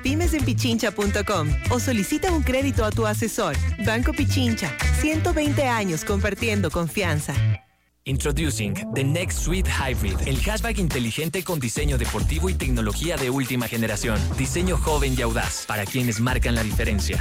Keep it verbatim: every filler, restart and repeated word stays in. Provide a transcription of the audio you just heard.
pymes en pichincha punto com o solicita un crédito a tu asesor. Banco Pichincha, ciento veinte años compartiendo confianza. Introducing the Next Suite Hybrid, el hatchback inteligente con diseño deportivo y tecnología de última generación. Diseño joven y audaz para quienes marcan la diferencia.